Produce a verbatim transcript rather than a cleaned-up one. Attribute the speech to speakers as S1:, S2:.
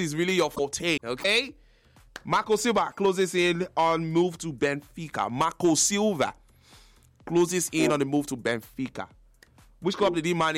S1: is really your forte, okay? Marco Silva closes in on move to Benfica. Marco Silva closes in on the move to Benfica. Which club did he manage?